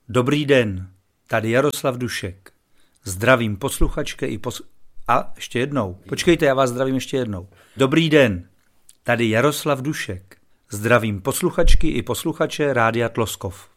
Dobrý den, tady Jaroslav Dušek. Zdravím posluchačky i A, ještě jednou. Počkejte, já vás zdravím ještě jednou. Dobrý den, tady Jaroslav Dušek. Zdravím posluchačky i posluchače Rádia Tloskov.